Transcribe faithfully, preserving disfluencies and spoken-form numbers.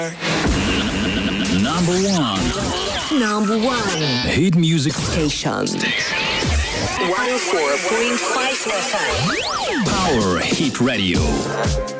Number one. Number one. Hit music Station. one oh four point five F M. Power Hit Radio.